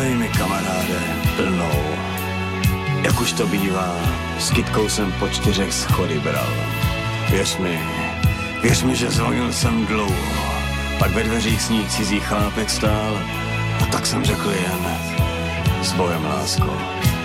Dej mi, kamaráde, plnou. Jak už to bývá, s kytkou jsem po 4 schody bral. Věř mi, že zvonil jsem dlouho. Pak ve dveřích s ní cizí chlápek stál a tak jsem řekl jen s bojem, lásko.